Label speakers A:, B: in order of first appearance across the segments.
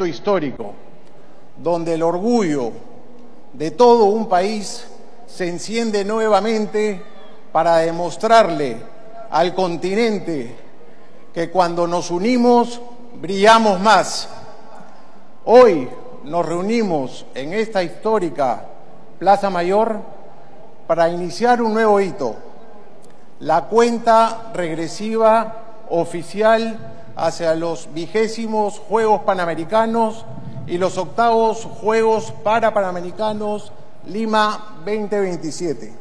A: momento histórico donde el orgullo de todo un país se enciende nuevamente para demostrarle al continente que cuando nos unimos brillamos más. Hoy nos reunimos en esta histórica Plaza Mayor para iniciar un nuevo hito, la cuenta regresiva oficial hacia los 20º Juegos Panamericanos y los 8º Juegos Panamericanos Lima 2027.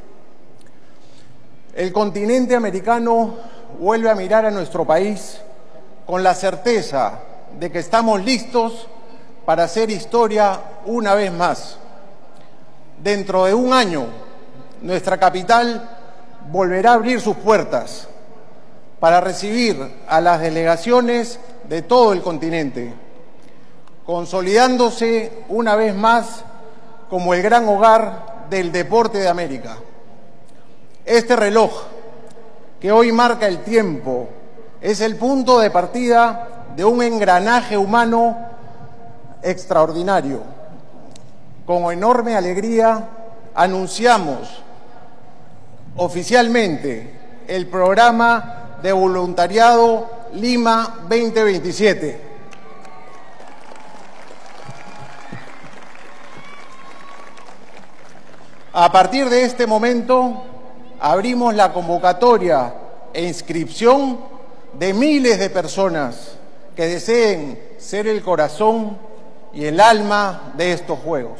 A: El continente americano vuelve a mirar a nuestro país con la certeza de que estamos listos para hacer historia una vez más. Dentro de un año, nuestra capital volverá a abrir sus puertas para recibir a las delegaciones de todo el continente, consolidándose una vez más como el gran hogar del deporte de América. Este reloj, que hoy marca el tiempo, es el punto de partida de un engranaje humano extraordinario. Con enorme alegría anunciamos oficialmente el programa de voluntariado Lima 2027. A partir de este momento, abrimos la convocatoria e inscripción de miles de personas que deseen ser el corazón y el alma de estos Juegos.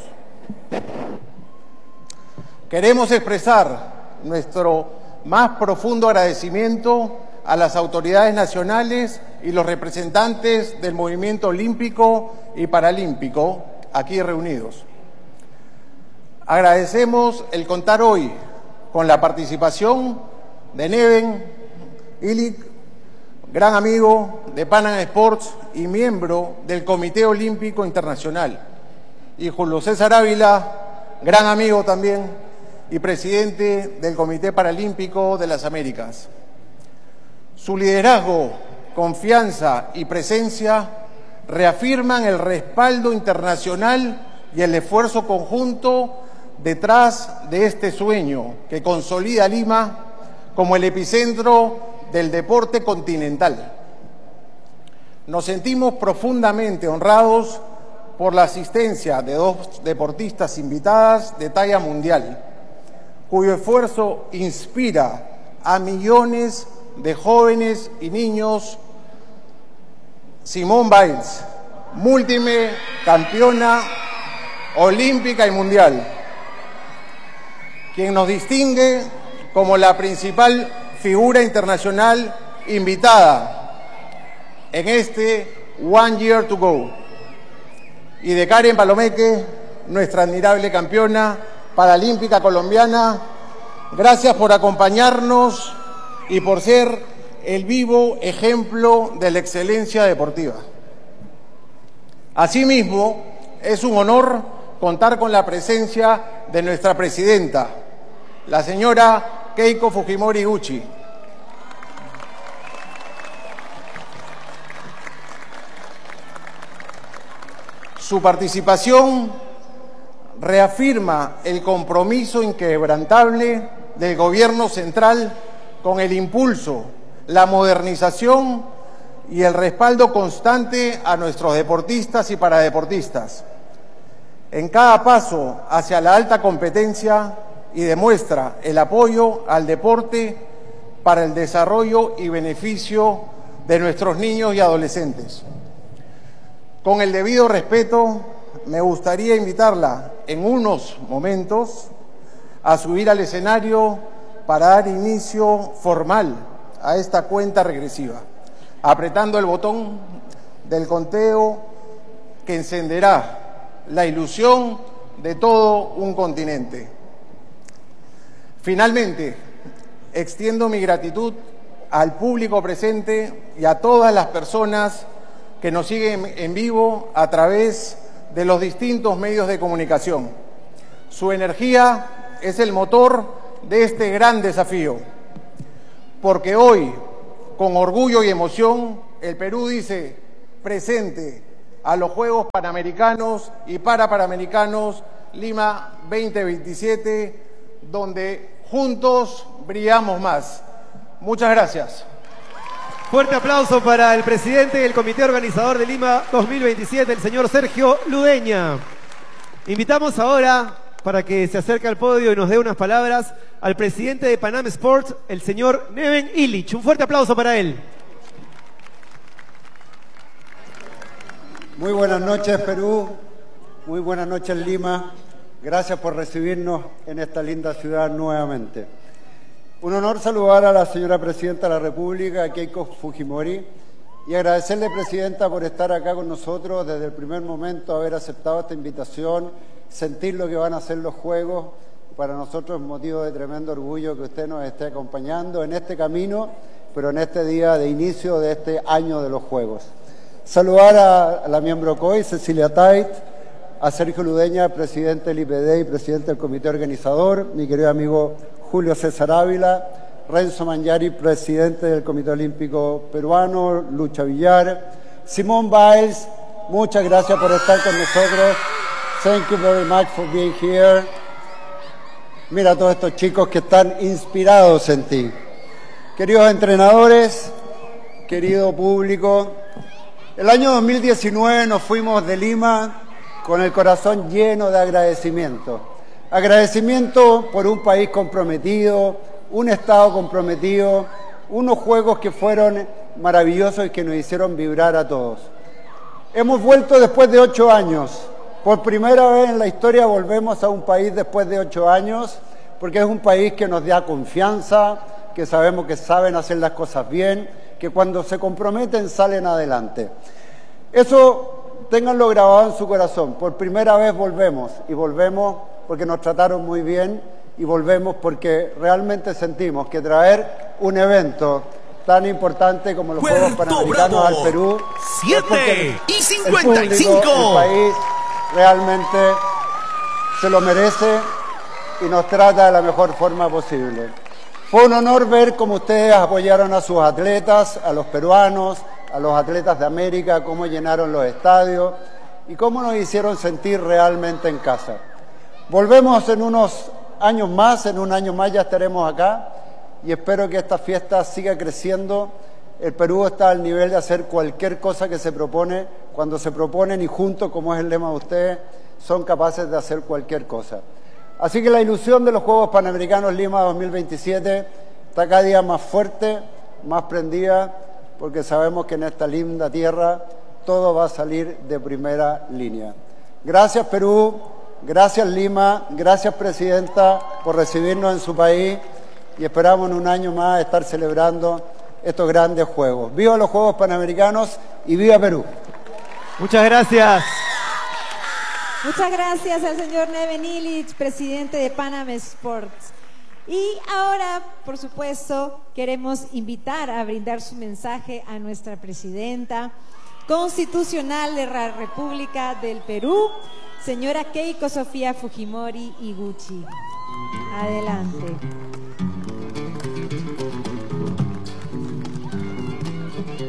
A: Queremos expresar nuestro más profundo agradecimiento a las autoridades nacionales y los representantes del movimiento olímpico y paralímpico aquí reunidos. Agradecemos el contar hoy con la participación de Neven Ilic, gran amigo de Pan Am Sports y miembro del Comité Olímpico Internacional, y Julio César Ávila, gran amigo también y presidente del Comité Paralímpico de las Américas. Su liderazgo, confianza y presencia reafirman el respaldo internacional y el esfuerzo conjunto detrás de este sueño que consolida a Lima como el epicentro del deporte continental. Nos sentimos profundamente honrados por la asistencia de 2 deportistas invitadas de talla mundial, cuyo esfuerzo inspira a millones de jóvenes y niños. Simone Biles, múltiple campeona olímpica y mundial, quien nos distingue como la principal figura internacional invitada en este One Year to Go. Y de Karen Palomeque, nuestra admirable campeona paralímpica colombiana, gracias por acompañarnos y por ser el vivo ejemplo de la excelencia deportiva. Asimismo, es un honor contar con la presencia de nuestra presidenta, la señora Keiko Fujimori Gucci. Su participación reafirma el compromiso inquebrantable del Gobierno central con el impulso, la modernización y el respaldo constante a nuestros deportistas y paradeportistas en cada paso hacia la alta competencia, y demuestra el apoyo al deporte para el desarrollo y beneficio de nuestros niños y adolescentes. Con el debido respeto, me gustaría invitarla en unos momentos a subir al escenario para dar inicio formal a esta cuenta regresiva, apretando el botón del conteo que encenderá la ilusión de todo un continente. Finalmente, extiendo mi gratitud al público presente y a todas las personas que nos siguen en vivo a través de los distintos medios de comunicación. Su energía es el motor de este gran desafío, porque hoy, con orgullo y emoción, el Perú dice presente a los Juegos Panamericanos y Parapanamericanos Lima 2027, donde juntos brillamos más. Muchas gracias.
B: Fuerte aplauso para el presidente del Comité Organizador de Lima 2027, el señor Sergio Ludeña. Invitamos ahora, para que se acerque al podio y nos dé unas palabras, al presidente de Panam Sports, el señor Neven Illich. Un fuerte aplauso para él.
C: Muy buenas noches, Perú. Muy buenas noches, Lima. Gracias por recibirnos en esta linda ciudad nuevamente. Un honor saludar a la señora Presidenta de la República, Keiko Fujimori, y agradecerle, Presidenta, por estar acá con nosotros desde el primer momento, haber aceptado esta invitación, sentir lo que van a ser los Juegos. Para nosotros es motivo de tremendo orgullo que usted nos esté acompañando en este camino, pero en este día de inicio de este año de los Juegos. Saludar a la miembro COI, Cecilia Tait, a Sergio Ludeña, presidente del IPD y presidente del comité organizador, mi querido amigo Julio César Ávila, Renzo Mangiari, presidente del Comité Olímpico Peruano, Lucha Villar, Simone Biles, muchas gracias por estar con nosotros. Thank you very much for being here. Mira a todos estos chicos que están inspirados en ti. Queridos entrenadores, querido público, el año 2019 nos fuimos de Lima con el corazón lleno de agradecimiento. Agradecimiento por un país comprometido, un Estado comprometido, unos Juegos que fueron maravillosos y que nos hicieron vibrar a todos. Hemos vuelto después de 8 años. Por primera vez en la historia volvemos a un país después de 8 años, porque es un país que nos da confianza, que sabemos que saben hacer las cosas bien, que cuando se comprometen salen adelante. Eso ténganlo grabado en su corazón. Por primera vez volvemos, y volvemos porque nos trataron muy bien, y volvemos porque realmente sentimos que traer un evento tan importante como los Juegos Panamericanos al Perú,
D: 7:55.
C: El país realmente se lo merece y nos trata de la mejor forma posible. Fue un honor ver cómo ustedes apoyaron a sus atletas, a los peruanos, a los atletas de América, cómo llenaron los estadios y cómo nos hicieron sentir realmente en casa. Volvemos en unos años más, en un año más ya estaremos acá y espero que esta fiesta siga creciendo. El Perú está al nivel de hacer cualquier cosa que se propone, cuando se proponen y juntos, como es el lema de ustedes, son capaces de hacer cualquier cosa. Así que la ilusión de los Juegos Panamericanos Lima 2027 está cada día más fuerte, más prendida, porque sabemos que en esta linda tierra todo va a salir de primera línea. Gracias, Perú, gracias, Lima, gracias, Presidenta, por recibirnos en su país y esperamos en un año más estar celebrando estos grandes Juegos. ¡Viva los Juegos Panamericanos y viva Perú!
B: Muchas gracias.
E: Muchas gracias al señor Neven Illich, presidente de Panam Sports. Y ahora, por supuesto, queremos invitar a brindar su mensaje a nuestra presidenta constitucional de la República del Perú, señora Keiko Sofía Fujimori Iguchi. Adelante.